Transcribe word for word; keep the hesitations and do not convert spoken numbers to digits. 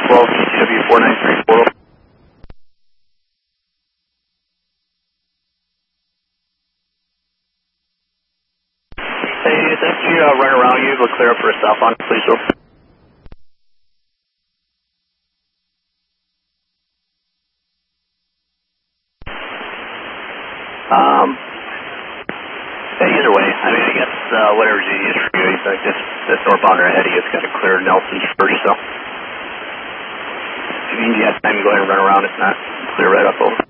twelve, T C W four nine three four. Hey, thank you, uh, run around you, look clear up for a southbound, please. Over. Um, yeah, either way, I mean, I guess, uh, whatever's easiest for you, I guess this northbounder ahead of you has got to clear Nelson's first, so. If you need to have time to go ahead and run around, if not, clear right up over.